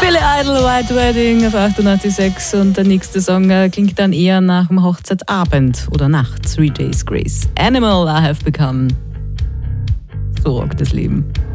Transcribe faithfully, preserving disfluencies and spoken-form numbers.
Billy Idol, White Wedding auf achtundachtzig Komma sechs und der nächste Song äh, klingt dann eher nach dem Hochzeitsabend oder Nacht. Three Days Grace. Animal I Have Become. So rockt das Leben.